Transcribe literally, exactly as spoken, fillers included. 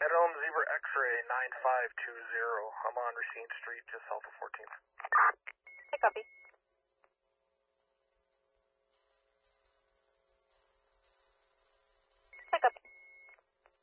Elm Zebra X-ray nine five two zero. I'm on Racine Street, just south of fourteenth. Hey, copy.